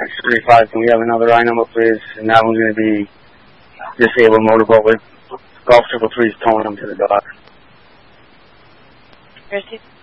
635, can we have another I number, please? And that one's going to be disabled motorboat with Golf 333's towing them to the dock. Christy?